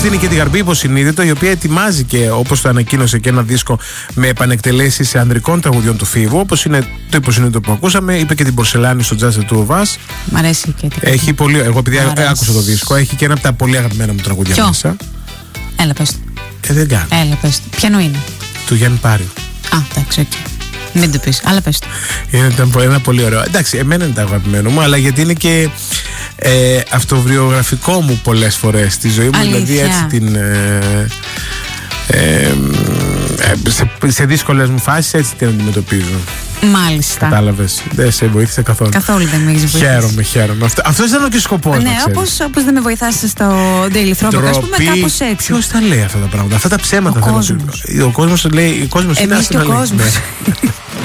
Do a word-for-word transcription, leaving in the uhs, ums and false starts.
Αυτή είναι και τη Γαρμπή Υποσυνείδητο, η οποία ετοιμάζει και, όπως το ανακοίνωσε, και ένα δίσκο με επανεκτελέσεις ανδρικών τραγουδιών του Φίβου, όπως είναι το Υποσυνείδητο που ακούσαμε. Είπε και την Πορσελάνη στο Just the Two of Us. Μ' αρέσει και την. Έχει πολύ. Εγώ, επειδή άκουσα το δίσκο, έχει και ένα από τα πολύ αγαπημένα μου τραγουδιά. Ποιο? Μέσα. Έλα, πες το. Ε, δεν κάνω. Έλα, πες το. Ποιανού είναι? Του Γιάννη Πάριου. Α, εντάξει, οκ. Μην το πεις, αλλά πες το. Είναι ένα πολύ ωραίο. Εντάξει, εμένα είναι το αγαπημένο μου, αλλά γιατί είναι και ε, αυτοβριογραφικό μου πολλές φορές στη ζωή μου. Αλήθεια. Δηλαδή έτσι την. Ε, ε, σε, σε δύσκολες μου φάσεις έτσι την αντιμετωπίζω. Μάλιστα. Κατάλαβες. Δεν σε βοήθησε καθόλου. Καθόλου δεν με έχεις βοηθήσει. Χαίρομαι, χαίρομαι. Αυτό, αυτός ήταν και ο σκοπός. Ναι, όπως, όπως δεν με βοηθάς στο Daily Throwback, ας πούμε, κάπως έτσι. Ποιος τα λέει αυτά τα πράγματα, αυτά τα ψέματα. Ο κόσμος. Ο κόσμος λέει. Ο κόσμος Εμείς και ο κόσμος.